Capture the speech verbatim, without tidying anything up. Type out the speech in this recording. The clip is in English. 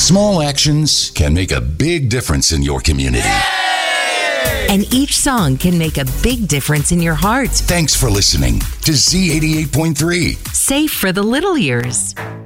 Small actions can make a big difference in your community. And each song can make a big difference in your heart. Thanks for listening to Z eighty-eight point three. Safe for the little ears.